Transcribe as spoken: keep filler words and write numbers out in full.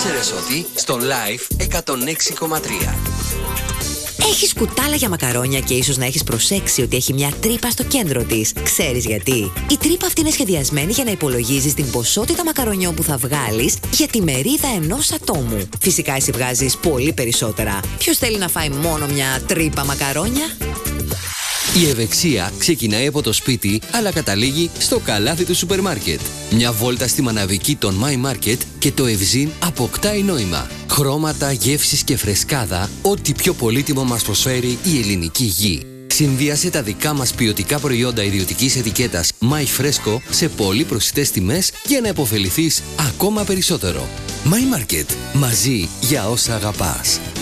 ήξερες ότι στο Live εκατόν έξι κόμμα τρία. Έχεις κουτάλα για μακαρόνια και ίσως να έχεις προσέξει ότι έχει μια τρύπα στο κέντρο της. Ξέρεις γιατί? Η τρύπα αυτή είναι σχεδιασμένη για να υπολογίζεις την ποσότητα μακαρονιών που θα βγάλεις για τη μερίδα ενός ατόμου. Φυσικά εσύ βγάζεις πολύ περισσότερα. Ποιος θέλει να φάει μόνο μια τρύπα μακαρόνια? Η ευεξία ξεκινάει από το σπίτι, αλλά καταλήγει στο καλάθι του σούπερ μάρκετ. Μια βόλτα στη μαναβική των My Market και το ευζήν αποκτάει νόημα. Χρώματα, γεύσεις και φρεσκάδα, ό,τι πιο πολύτιμο μας προσφέρει η ελληνική γη. Συνδύασε τα δικά μας ποιοτικά προϊόντα ιδιωτικής ετικέτας My Fresco σε πολύ προσιτές τιμές για να επωφεληθείς ακόμα περισσότερο. My Market. Μαζί για όσα αγαπάς.